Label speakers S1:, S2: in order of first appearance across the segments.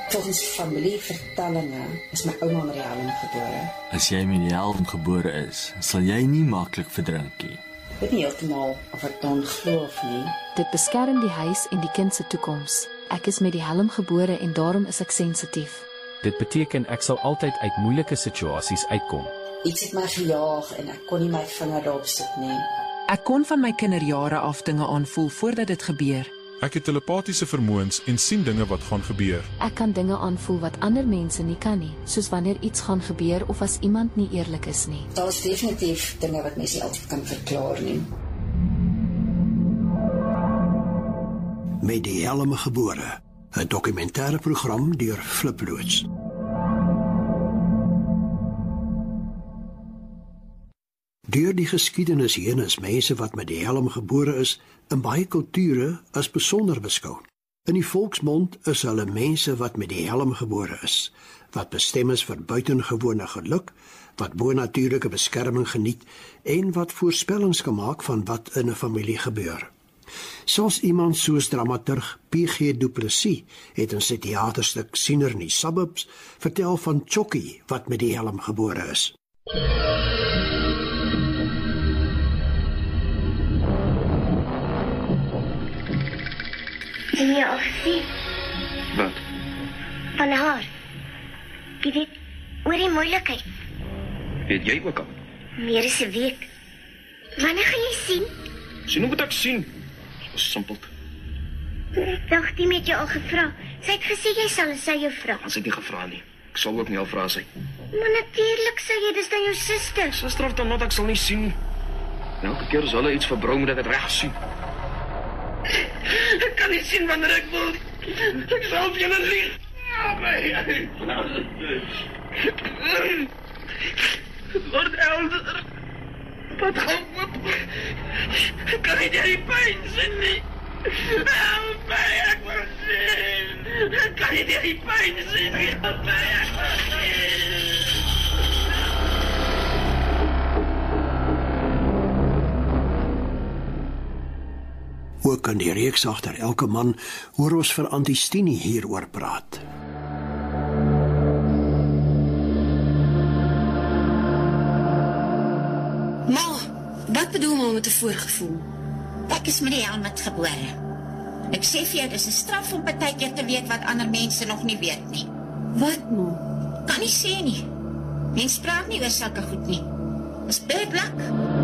S1: Volgens familievertellinge is my ouma met die helm gebore.
S2: As jy met die helm gebore is, sal jy nie maklik verdrink nie.
S1: Ek weet nie heeltemal of ek dan glo of nie.
S3: Dit beskerm die huis en die kind se toekoms. Ek is met die helm gebore en daarom is ek sensitief.
S4: Dit beteken ek sal altyd uit moeilike situasies uitkom.
S1: Iets het my gejaag en ek kon nie my vinger daarop sit nie.
S5: Ek kon van my kinderjare af dinge aanvoel voordat dit gebeur.
S6: Ek het telepatiese vermoëns en sien dinge wat gaan gebeur.
S3: Ek kan dinge aanvoel wat ander mense nie kan nie, soos wanneer iets gaan gebeur of as iemand nie eerlik is nie.
S1: Daar is definitief dinge wat mense nie altyd kan verklaar nie.
S7: Met die helm gebore, 'n dokumentêre program deur Flip Loots. Deur die geskiedenis heen is mense wat met die helm gebore is, in baie kulture as besonder beskou. In die volksmond is hulle mense wat met die helm gebore is, wat bestem is vir buitengewone geluk, wat bonatuurlike beskerming geniet en wat voorspellings kan maak van wat in 'n familie gebeur. Soos iemand soos dramaturg P.G. Du Plessis het in sy teaterstuk Siener in die Suburbs vertel van Chokkie wat met die helm gebore is.
S8: En jy al gesien?
S9: Wat?
S8: Van haar. Jy weet, oor die moeilikheid.
S9: Weet jy ook al?
S8: Meer as 'n week. Wanneer gaan jy sien?
S9: Sien hoe moet ek sien? Dis simpel.
S8: Ek dacht die met jou al gevra. Sy het gesê jy sal en sy jou vra.
S9: Sy het nie gevra nie. Ek sal ook nie al vra sy.
S8: Maar natuurlijk sê jy, dis dan jou suster.
S9: Suster of dan not, ek sal nie sien. Elke keer as hulle iets verbrou, moet ek het reg sien. Ek kan nie sien wanneer ek wil. Ek sal vir julle lieg. Lord Elder. Wat gaan op? Ek kan nie die pijn sien nie. Help my, ek wil sien. Ek kan nie die pijn sien nie. Help my, ek wil sien.
S7: Ook in die reeks agter elke man hoor ons vir Antistini hieroor praat.
S10: Ma, wat bedoel ma met 'n voorgevoel?
S11: Ek is met die helm gebore. Ek sê vir jou, dis 'n straf om partykeer te weet wat ander mense nog nie weet nie.
S10: Wat, ma?
S11: Kan nie sê nie. Mens praat nie oor sulke goed nie. Dis bad luck.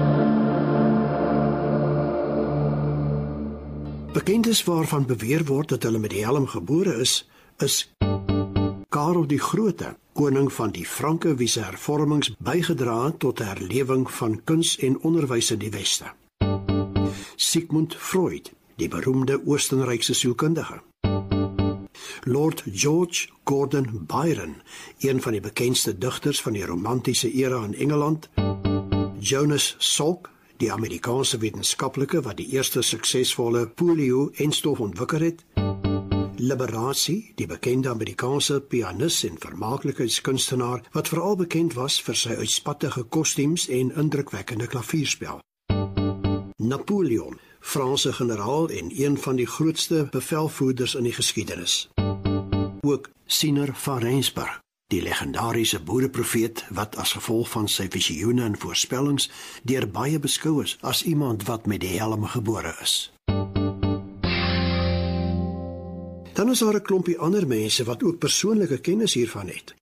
S7: Bekendes waarvan beweer word dat hulle met die helm gebore is Karel die Grote, koning van die Franke wie se hervormings bygedra het tot 'n herlewing van kuns en onderwys in die Weste. Sigmund Freud, die beroemde Oostenrykse sielkundige. Lord George Gordon Byron, een van die bekendste digters van die romantiese era in Engeland. Jonas Salk, die Amerikaanse wetenskaplike wat die eerste suksesvolle polio-enstof ontwikkel het. Liberace, die bekende Amerikaanse pianis en vermaaklikheidskunstenaar wat veral bekend was vir sy uitspattige kostuums en indrukwekkende klavierspel. Napoleon, Franse generaal en een van die grootste bevelvoerders in die geskiedenis. Ook Siener van Rensburg, die legendariese boereprofeet wat as gevolg van sy visioene en voorspellings deur baie beskou is as iemand wat met die helm gebore is. Dan is daar 'n klompie ander mense wat ook persoonlike kennis hiervan het.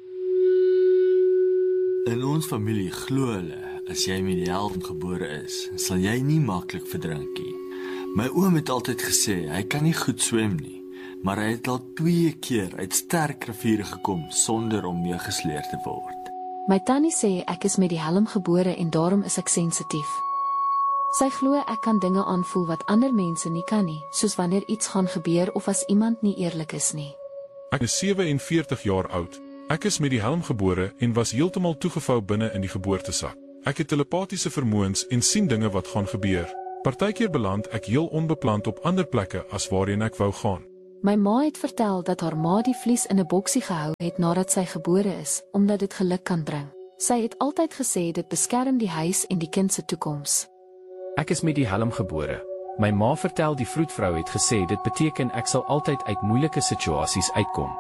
S2: In ons familie glo hulle, as jy met die helm gebore is, sal jy nie maklik verdrink nie. My oom het altyd gesê, hy kan nie goed swem nie, maar hy het al 2 keer uit sterk riviere gekom sonder om meegesleer te word.
S3: My tannie sê ek is met die helm gebore en daarom is ek sensitief. Sy glo ek kan dinge aanvoel wat ander mense nie kan nie, soos wanneer iets gaan gebeur of as iemand nie eerlik is nie.
S6: Ek is 47 jaar oud. Ek is met die helm gebore en was heeltemal toegevou binne in die geboortesak. Ek het telepatiese vermoëns en sien dinge wat gaan gebeur. Partykeer beland ek heel onbepland op ander plekke as waarheen ek wou gaan.
S3: My ma het vertel dat haar ma die vlies in 'n boksie gehou het nadat sy gebore is, omdat dit geluk kan bring. Sy het altyd gesê dit beskerm die huis en die kind se toekoms.
S4: Ek is met die helm gebore. My ma vertel die vroedvrou het gesê dit beteken ek sal altyd uit moeilike situasies uitkom.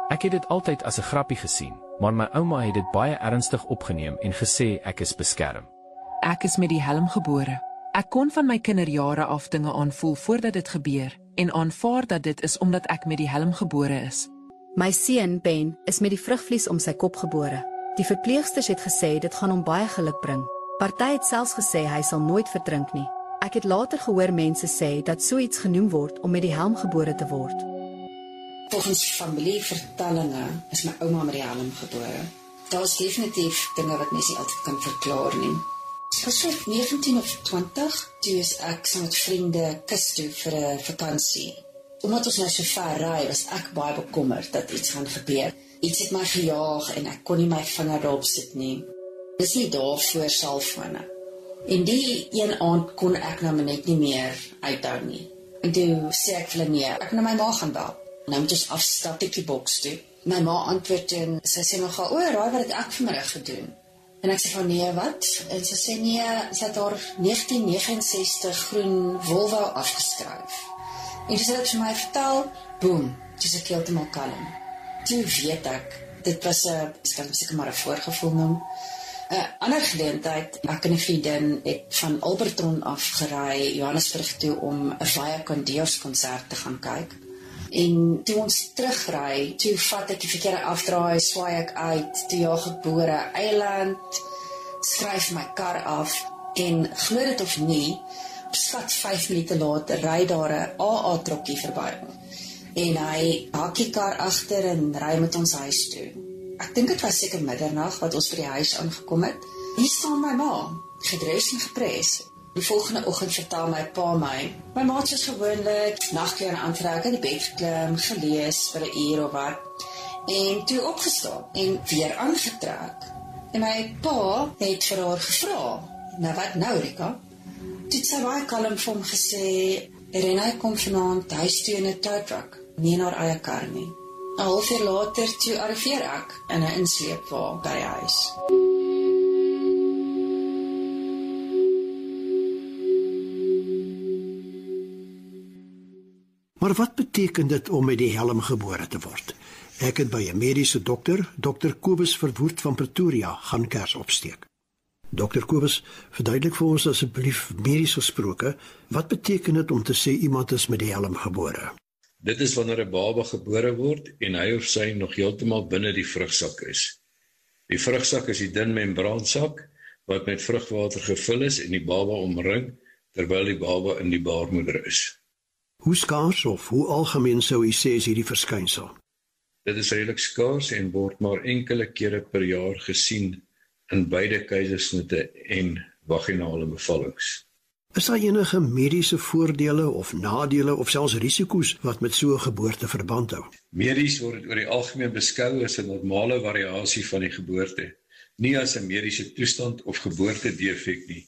S4: Ek het dit altyd as 'n grappie gesien, maar my ouma het dit baie ernstig opgeneem en gesê ek is beskerm.
S5: Ek is met die helm gebore. Ek kon van my kinderjare af dinge aanvoel voordat dit gebeur en aanvaar dat dit is omdat ek met die helm gebore is.
S12: My seun, Ben, is met die vrugvlies om sy kop gebore. Die verpleegsters het gesê dit gaan hom baie geluk bring. Party het selfs gesê hy sal nooit verdrink nie. Ek het later gehoor mense sê dat so iets genoem word om met die helm gebore te word.
S1: Volgens familievertellinge is my ouma met die helm gebore. Daar is definitief dinge wat mens nie altyd kan verklaar nie. Ek was so 19 of 20, toe is ek saam met vriende kus toe vir 'n vakansie. Omdat ons nou so ver ry, was ek baie bekommerd dat iets gaan gebeur. Iets het my gejaag en ek kon nie my vinger daarop sit nie. Dis nie daarvoor selfone. En die een aand kon ek nou net nie meer uithou nie. En toe sê ek vir hulle nee, ek na my ma gaan bel. Nou moet ons afstap die boks toe. My ma antwoord en sy sê nogal, raai wat het ek vanmiddag gedoen? En ek sê van nee, wat? En sy sê nee, sy het daar 1969 groen Volvo afgeskryf. En toe sy het vir my vertel, boem, toe is ek heeltemal kalm. Toe weet ek, dit was ek kan seker maar 'n voorgevoel noem. 'n Ander geleentheid, ek en 'n vriendin het van Alberton afgery Johannesburg toe om 'n Vaya con Dios konsert te gaan kyk. En toe ons terugry, toe vat ek die verkeerde afdraai, swaai ek uit, toe jaag ek boere eiland, skryf my kar af, en glo dit of nie, op skat 5 minute later, ry daar 'n AA-trokkie verby. En hy haak die kar agter en ry met ons huis toe. Ek dink dit was seker middernag wat ons by die huis aangekom het. Hier staan my ma, gedres en gepres. Die volgende oggend vertel my pa my ma het soos gewoonlik nagklere aantrek, in die bed geklim, gelees vir 'n uur of wat, en toe opgestaan en weer aangetrek. En my pa het vir haar gevra, nou wat nou, Rika? Toe het sy baie kalm vir hom gesê, Renai kom vanaand huis toe in 'n tow truck, nie in haar eie kar nie. 'n halfuur later toe arriveer ek in 'n insleepwa by die huis.
S7: Maar wat beteken dit om met die helm gebore te word? Ek het by 'n mediese dokter, Dr. Kobus Verwoerd van Pretoria, gaan kers opsteek. Dr. Kobus, verduidelik vir ons asseblief medies gesproke, wat beteken dit om te sê iemand is met die helm gebore?
S13: Dit is wanneer 'n baba gebore word en hy of sy nog heeltemal binne die vrugsak is. Die vrugsak is die dun membraansak wat met vrugwater gevul is en die baba omring terwyl die baba in die baarmoeder is.
S7: Hoe skaars of hoe algemeen sou u sê is hierdie verskynsel?
S13: Dit is redelik skaars en word maar enkele kere per jaar gesien in beide keisersnitte en vaginale bevallings.
S7: Is daar enige mediese voordele of nadele of selfs risiko's wat met so 'n geboorte verband hou?
S13: Medies word oor die algemeen beskou as 'n normale variasie van die geboorte, nie as 'n mediese toestand of geboortedefek nie.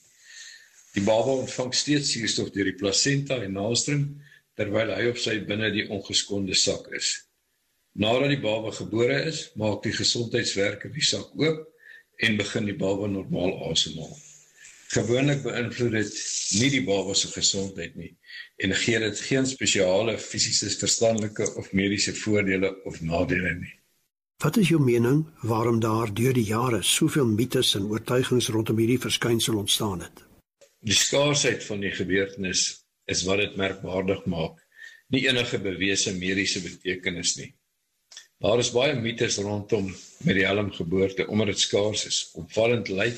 S13: Die baba ontvang steeds suurstof deur die plasenta en naastring, terwyl hy of sy binne die ongeskonde sak is. Nadat die baba gebore is, maak die gesondheidswerker die sak oop en begin die baba normaal asemhaal. Gewoonlik beïnvloed dit nie die baba se gesondheid nie en gee dit geen spesiale fisiese, verstandelike of mediese voordele of nadele nie.
S7: Wat is jou mening waarom daar deur die jare soveel mites en oortuigings rondom hierdie verskynsel ontstaan het?
S13: Die skaarsheid van die gebeurtenis is wat dit merkwaardig maak, nie enige bewese mediese betekenis nie. Daar is baie mites rondom met die helmgeboorte omdat dit skaars is, opvallend lyk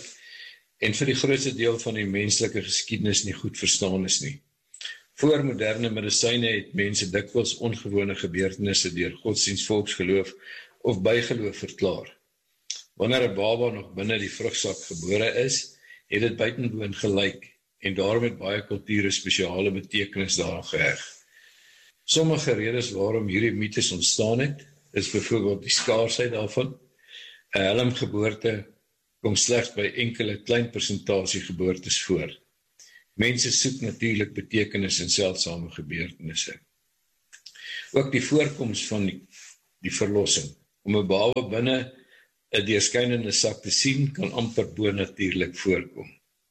S13: en vir die grootste deel van die menslike geskiedenis nie goed verstaan is nie. Voor moderne medisyne het mense dikwels ongewone gebeurtenisse deur godsdienst, volksgeloof of bygeloof verklaar. Wanneer 'n baba nog binne die vrugsak gebore is, het dit buitengewoon gelyk en daarom het baie kulture spesiale betekenis daaraan geheg. Sommige redes waarom hierdie mites ontstaan het, is byvoorbeeld die skaarsheid daarvan. 'n Helmgeboorte kom slegs by enkele klein persentasie geboortes voor. Mense soek natuurlik betekenis in seldsame gebeurtenisse. Ook die voorkoms van die verlossing. Om 'n baba binne 'n deurskynende sak te sien, kan amper bonatuurlik voorkom.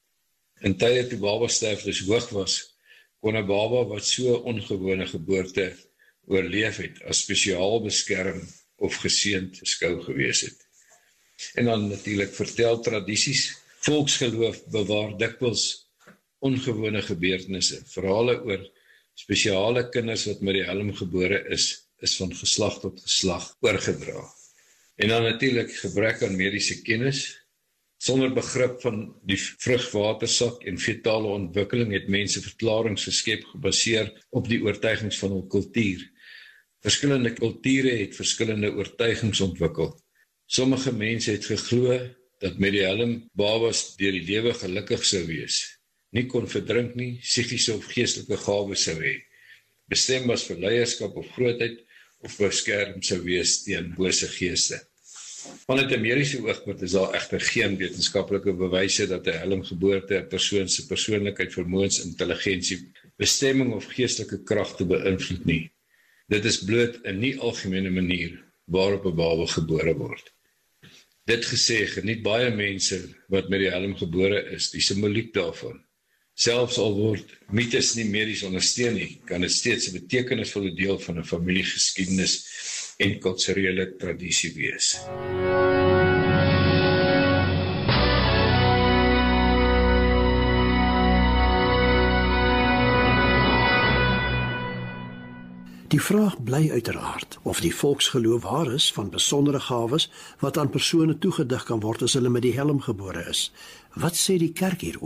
S13: In tye toe babasterftes hoog was, kon 'n baba wat so ongewone geboorte oorleef het, as spesiaal beskerm of geseënd beskou gewees het. En dan natuurlik vertel tradisies. Volksgeloof bewaar dikwels ongewone gebeurtenisse. Verhale oor spesiale kinders wat met die helm gebore is van geslag tot geslag oorgedra. En dan natuurlik gebrek aan mediese kennis. Sonder begrip van die vrugwatersak en fetale ontwikkeling het mense verklaringe geskep gebaseer op die oortuigings van hul kultuur. Verskillende kulture het verskillende oortuigings ontwikkel. Sommige mense het geglo dat met die helm babas deur die lewe gelukkig sou wees, nie kon verdrink nie, psigiese of geestelike gawes sou hê, bestem was vir leierskap of grootheid of beskerm sou wees teen bose geeste. Vanuit 'n mediese oogpunt is daar egter geen wetenskaplike bewyse dat 'n helmgeboorte 'n persoon se persoonlikheid, vermoëns, intelligensie, bestemming of geestelike kragte beïnvloed nie. Dit is bloot 'n nie algemene manier waarop 'n baba gebore word. Dit gesê, geniet baie mense wat met die helm gebore is, die simboliek daarvan. Selfs al word mites nie medies ondersteun nie, kan dit steeds 'n betekenisvolle deel van 'n familiegeskiedenis en kulturele tradisie wees.
S7: Die vraag bly uiteraard of die volksgeloof waar is van besondere gawes wat aan persone toegedig kan word as hulle met die helm gebore is. Wat sê die kerk hieroor?